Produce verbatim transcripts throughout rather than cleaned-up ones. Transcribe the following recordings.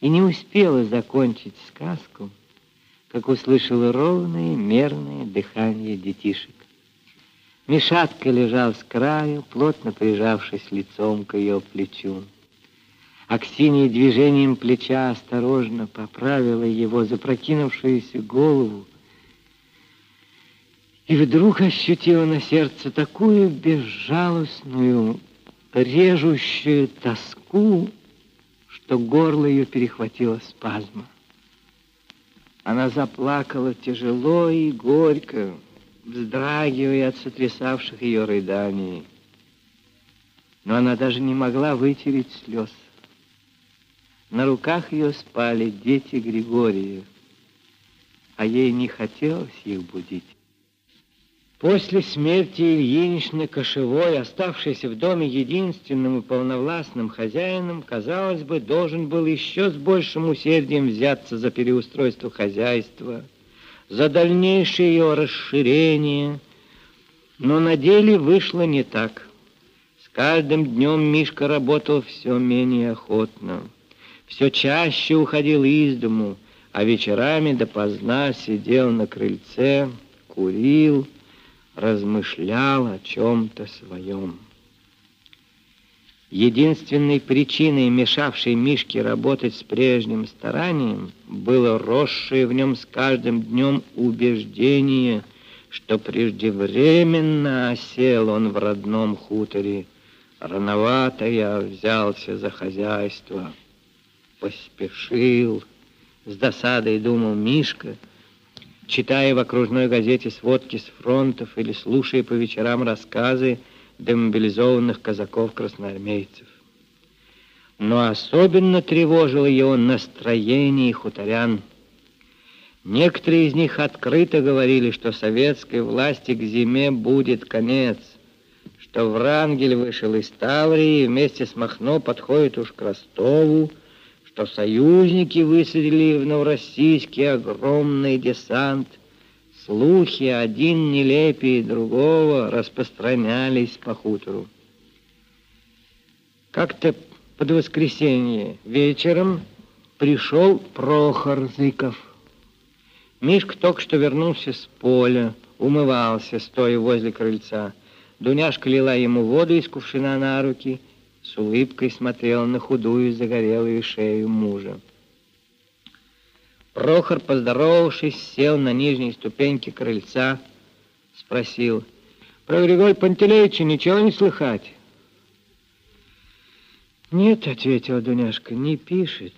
и не успела закончить сказку, как услышала ровное мерное дыхание детишек. Мишатка лежал с краю, плотно прижавшись лицом к ее плечу. Аксинья движением плеча осторожно поправила его запрокинувшуюся голову и вдруг ощутила на сердце такую безжалостную, режущую тоску, что горло ее перехватило спазма. Она заплакала тяжело и горько, вздрагивая от сотрясавших ее рыданий. Но она даже не могла вытереть слез. На руках ее спали дети Григория, а ей не хотелось их будить. После смерти Ильиничны Кошевой, оставшийся в доме единственным и полновластным хозяином, казалось бы, должен был еще с большим усердием взяться за переустройство хозяйства, за дальнейшее ее расширение, но на деле вышло не так. С каждым днем Мишка работал все менее охотно, все чаще уходил из дому, а вечерами допоздна сидел на крыльце, курил, размышлял о чем-то своем. Единственной причиной, мешавшей Мишке работать с прежним старанием, было росшее в нем с каждым днем убеждение, что преждевременно осел он в родном хуторе. Рановато я взялся за хозяйство, поспешил, с досадой думал Мишка, читая в окружной газете сводки с фронтов или слушая по вечерам рассказы демобилизованных казаков-красноармейцев. Но особенно тревожило его настроение хуторян. Некоторые из них открыто говорили, что советской власти к зиме будет конец, что Врангель вышел из Таврии и вместе с Махно подходит уж к Ростову, что союзники высадили в Новороссийске огромный десант. Слухи, один нелепее другого, распространялись по хутору. Как-то под воскресенье вечером пришел Прохор Зыков. Мишка только что вернулся с поля, умывался, стоя возле крыльца. Дуняшка лила ему воду из кувшина на руки, с улыбкой смотрела на худую загорелую шею мужа. Прохор, поздоровавшись, сел на нижней ступеньке крыльца, спросил: «Про Григория Пантелеича ничего не слыхать?» «Нет», — ответила Дуняшка, — «не пишет».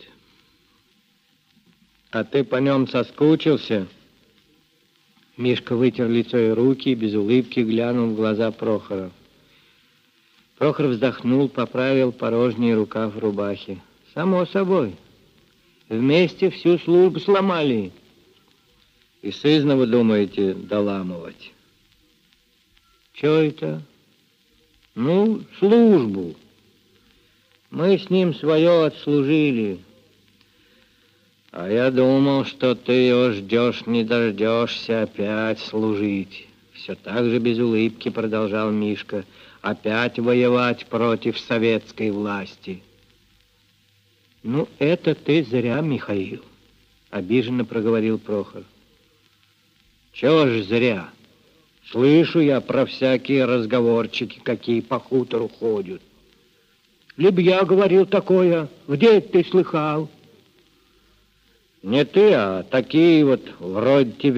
«А ты по нем соскучился?» Мишка вытер лицо и руки и без улыбки глянул в глаза Прохора. Прохор вздохнул, поправил порожний рукав рубахи. «Само собой. Вместе всю службу сломали. И сызнова думаете доламывать?» «Чё это?» «Ну, службу. Мы с ним свое отслужили. А я думал, что ты его ждешь, не дождешься опять служить». Все так же без улыбки продолжал Мишка. «Опять воевать против советской власти». «Ну, это ты зря, Михаил», — обиженно проговорил Прохор. «Чего ж зря? Слышу я про всякие разговорчики, какие по хутору ходят. Либо я говорил такое, где ты слыхал?» «Не ты, а такие вот вроде тебя».